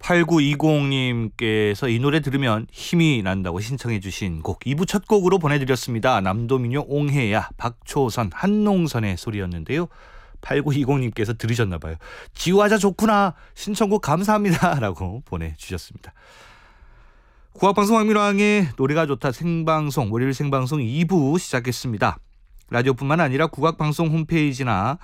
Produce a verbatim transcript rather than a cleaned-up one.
팔구이공님께서 이 노래 들으면 힘이 난다고 신청해 주신 곡 이 부 첫 곡으로 보내드렸습니다. 남도민요 옹해야 박초선 한농선의 소리였는데요. 팔구이공님께서 들으셨나 봐요. 지화자 좋구나. 신청곡 감사합니다. 라고 보내주셨습니다. 국악방송 황민왕의 노래가 좋다 생방송 월요일 생방송 이 부 시작했습니다. 라디오뿐만 아니라 국악방송 홈페이지나